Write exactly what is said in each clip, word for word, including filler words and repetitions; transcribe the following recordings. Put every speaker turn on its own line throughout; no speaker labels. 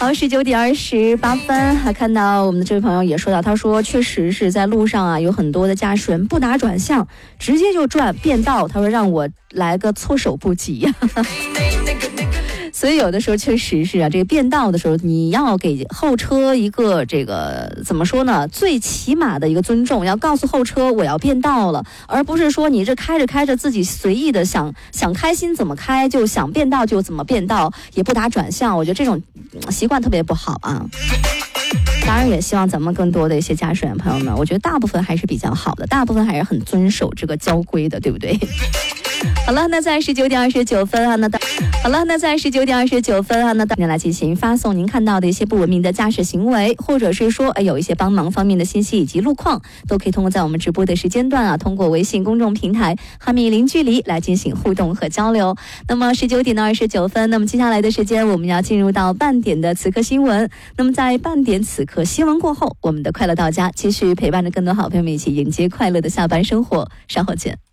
好，十九点二十八分，还看到我们的这位朋友也说到，他说确实是在路上啊，有很多的驾驶员不打转向，直接就转变道，他说让我来个措手不及呀。所以有的时候确实是啊，这个变道的时候，你要给后车一个这个怎么说呢？最起码的一个尊重，要告诉后车我要变道了，而不是说你这开着开着自己随意的想想开心怎么开，就想变道就怎么变道，也不打转向。我觉得这种习惯特别不好啊。当然也希望咱们更多的一些驾驶员朋友们，我觉得大部分还是比较好的，大部分还是很遵守这个交规的，对不对？好了，那在十九点二十九分啊，那到好了，那在十九点二十九分啊，那大家来进行发送您看到的一些不文明的驾驶行为，或者是说，哎，有一些帮忙方面的信息以及路况，都可以通过在我们直播的时间段啊，通过微信公众平台哈密零距离来进行互动和交流。那么十九点到二十九分，那么接下来的时间我们要进入到半点的此刻新闻。那么在半点此刻新闻过后，我们的快乐到家继续陪伴着更多好朋友们一起迎接快乐的下班生活。稍后见。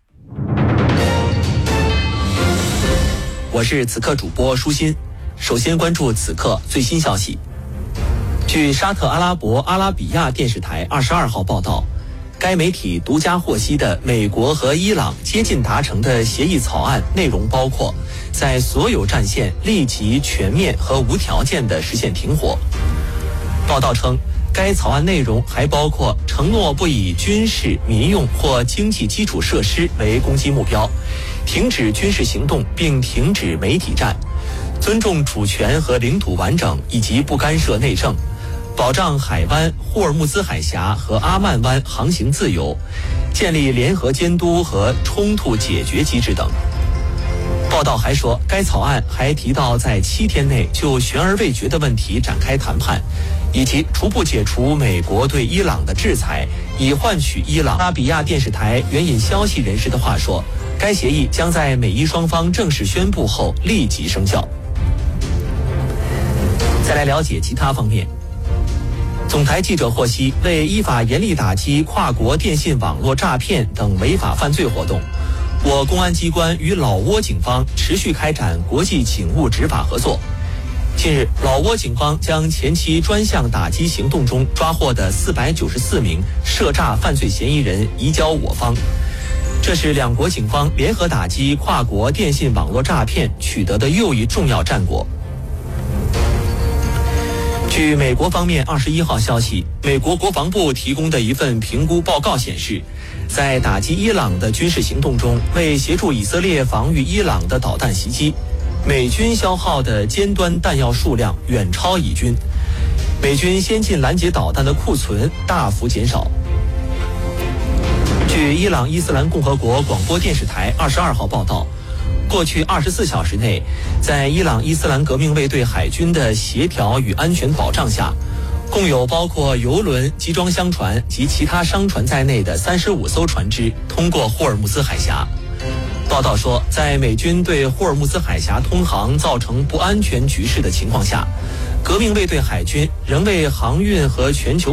我是此刻主播舒心，首先关注此刻最新消息。据沙特阿拉伯阿拉比亚电视台二十二号报道，该媒体独家获悉的美国和伊朗接近达成的协议草案内容包括，在所有战线立即、全面和无条件地实现停火。报道称，该草案内容还包括承诺不以军事、民用或经济基础设施为攻击目标，停止军事行动并停止媒体战，尊重主权和领土完整以及不干涉内政，保障海湾、霍尔木兹海峡和阿曼湾航行自由，建立联合监督和冲突解决机制等。报道还说，该草案还提到在七天内就悬而未决的问题展开谈判，以及逐步解除美国对伊朗的制裁，以换取伊朗。阿拉比亚电视台援引消息人士的话说，该协议将在美伊双方正式宣布后立即生效。再来了解其他方面。总台记者获悉，为依法严厉打击跨国电信网络诈骗等违法犯罪活动，我公安机关与老挝警方持续开展国际警务执法合作。近日，老挝警方将前期专项打击行动中抓获的四百九十四名涉诈犯罪嫌疑人移交我方，这是两国警方联合打击跨国电信网络诈骗取得的又一重要战果。据美国方面二十一号消息，美国国防部提供的一份评估报告显示，在打击伊朗的军事行动中，为协助以色列防御伊朗的导弹袭击，美军消耗的尖端弹药数量远超以军，美军先进拦截导弹的库存大幅减少。据伊朗伊斯兰共和国广播电视台二十二号报道，过去二十四小时内，在伊朗伊斯兰革命卫队海军的协调与安全保障下，共有包括油轮、集装箱船及其他商船在内的三十五艘船只通过霍尔木兹海峡。报道说，在美军对霍尔木兹海峡通航造成不安全局势的情况下，革命卫队海军仍为航运和全球